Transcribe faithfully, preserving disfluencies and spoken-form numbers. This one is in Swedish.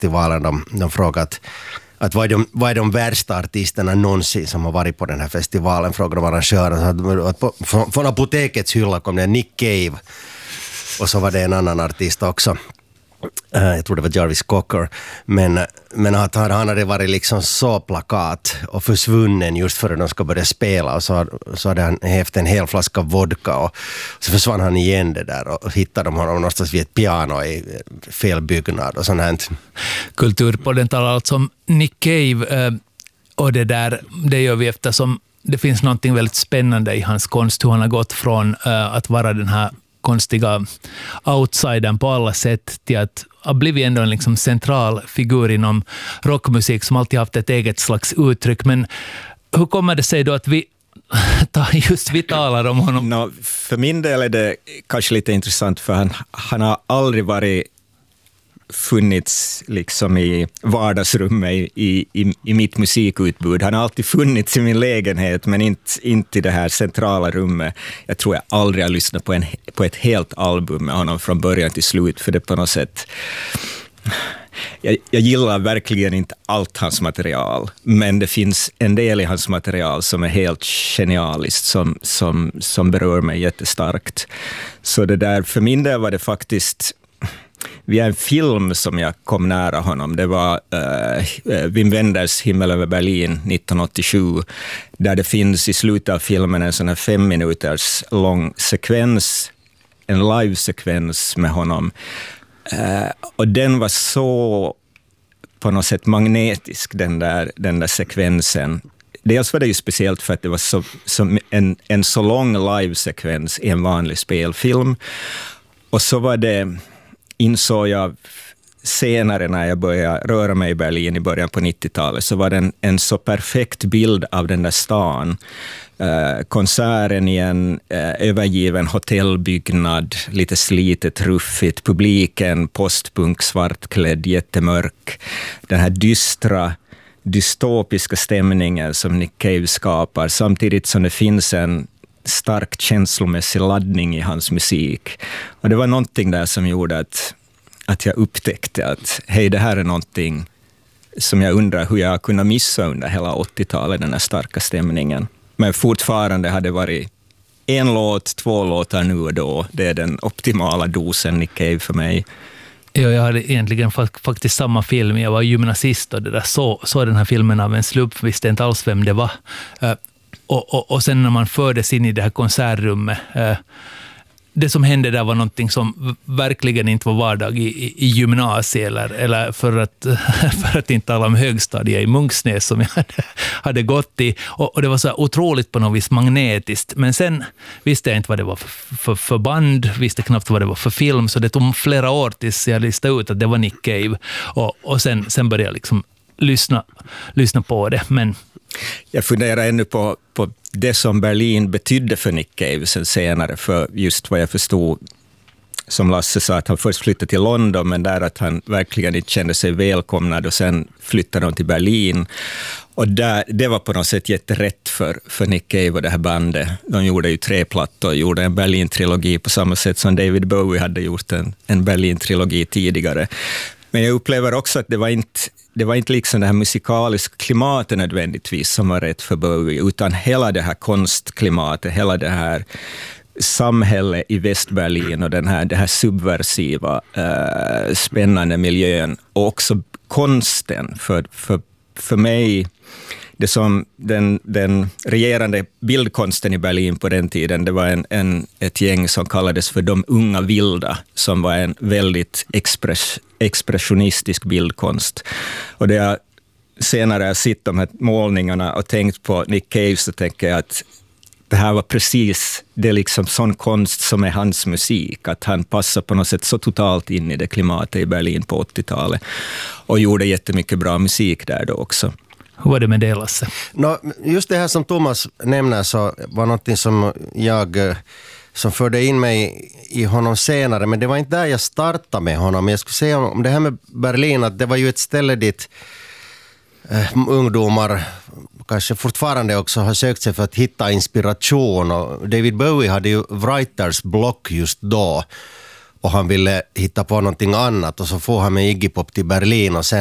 festivalen. De, de frågade att, att vad, är de, vad är de värsta artisterna någonsin som har varit på den här festivalen, frågade de arrangören. Att på, från, från apotekets hylla kom det Nick Cave och så var det en annan artist också. Jag tror det var Jarvis Cocker, men, men att han, han hade varit liksom så plakat och försvunnen just före de ska börja spela, och så, så hade han hävt en hel flaska vodka och så försvann han igen det där och hittade de honom någonstans vid ett piano i fel byggnad och sånt här. Kulturpodden talar alltså om Nick Cave och det där, det gör vi eftersom det finns någonting väldigt spännande i hans konst, hur han har gått från att vara den här konstiga outsidern på alla sätt till att ha blivit ändå en liksom central figur inom rockmusik som alltid haft ett eget slags uttryck. Men hur kommer det sig då att vi just vi talar om honom? No, för min del är det kanske lite intressant, för han, han har aldrig varit funnits liksom i vardagsrummet i, i, i mitt musikutbud. Han har alltid funnits i min lägenhet, men inte, inte i det här centrala rummet. Jag tror jag aldrig har lyssnat på, en, på ett helt album med honom från början till slut, för det på något sätt... Jag, jag gillar verkligen inte allt hans material, men det finns en del i hans material som är helt genialiskt, som, som, som berör mig jättestarkt. Så det där, för min del var det faktiskt... Via en film som jag kom nära honom, det var uh, Wim Wenders Himmel över Berlin nittonhundraåttiosju, där det finns i slutet av filmen en sån här fem minuters lång sekvens, en live-sekvens med honom. Uh, och den var så på något sätt magnetisk, den där, den där sekvensen. Dels var det ju speciellt för att det var så, så en, en så lång live-sekvens i en vanlig spelfilm. Och så var det... insåg jag senare när jag började röra mig i Berlin i början på nittiotalet, så var det en, en så perfekt bild av den där stan. Eh, konserten i en eh, övergiven hotellbyggnad, lite slitet, ruffigt, publiken postpunk, svartklädd, jättemörk. Den här dystra, dystopiska stämningen som Nick Cave skapar, samtidigt som det finns en stark känslomässig laddning i hans musik. Och det var någonting där som gjorde att, att jag upptäckte att hej, det här är någonting som jag undrar hur jag kunde missa under hela åttiotalet, den här starka stämningen. Men fortfarande hade det varit en låt, två låtar nu och då. Det är den optimala dosen Nick Cave för mig. Ja, jag hade egentligen faktiskt samma film. Jag var gymnasist och det där så, så den här filmen av en slump, visste inte alls vem det var. Och, och, och sen när man fördes in i det här konsertrummet, eh, det som hände där var någonting som verkligen inte var vardag i, i, i gymnasiet eller, eller för, att, för att inte tala om högstadiet i Munksnäs som jag hade, hade gått i. Och, och det var så otroligt på något vis magnetiskt. Men sen visste jag inte vad det var för, för, för band, visste knappt vad det var för film, så det tog flera år tills jag listade ut att det var Nick Cave. Och, och sen, sen började jag liksom lyssna, lyssna på det, men jag funderar ännu på, på det som Berlin betydde för Nick Cave sen senare, för just vad jag förstod, som Lasse sa, att han först flyttade till London, men där att han verkligen inte kände sig välkomnad, och sen flyttade han till Berlin. Och där, det var på något sätt jätterätt för, för Nick Cave och det här bandet. De gjorde ju tre plattor, gjorde en Berlin-trilogi på samma sätt som David Bowie hade gjort en, en Berlin-trilogi tidigare. Men jag upplever också att det var inte Det var inte liksom det här musikaliska klimatet nödvändigtvis som var rätt för Bowie, utan hela det här konstklimatet, hela det här samhället i Västberlin och den här, det här subversiva, äh, spännande miljön, och också konsten. För, för, för mig, det som den, den regerande bildkonsten i Berlin på den tiden, det var en, en, ett gäng som kallades för de unga vilda, som var en väldigt express, expressionistisk bildkonst. Och det jag senare har sett de här målningarna och tänkt på Nick Cave, så tänker jag att det här var precis det, liksom sån konst som är hans musik, att han passar på något sätt så totalt in i det klimatet i Berlin på åttiotalet och gjorde jättemycket bra musik där då också. Hur var det med det, Lasse? No, just det här som Thomas nämner så var något som jag som förde in mig i honom senare, men det var inte där jag startade med honom. Jag skulle säga om det här med Berlin, att det var ju ett ställe dit eh, ungdomar kanske fortfarande också har sökt sig för att hitta inspiration, och David Bowie hade ju writers block just då. och han ville hitta på någonting annat och så får han med Iggy Pop till Berlin och sen